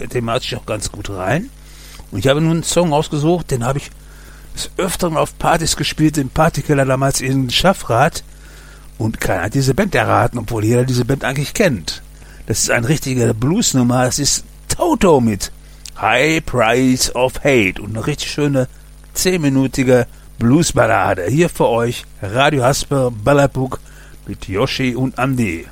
thematisch auch ganz gut rein. Und ich habe nun einen Song ausgesucht, den habe ich des Öfteren auf Partys gespielt, im Partykeller damals in Schaffrath. Und keiner hat diese Band erraten, obwohl jeder diese Band eigentlich kennt. Das ist eine richtige Bluesnummer, das ist Toto mit High Price of Hate und eine richtig schöne 10-minütige Bluesballade. Hier für euch Radio Hasper Ballerpuck mit Yoshi und Andi.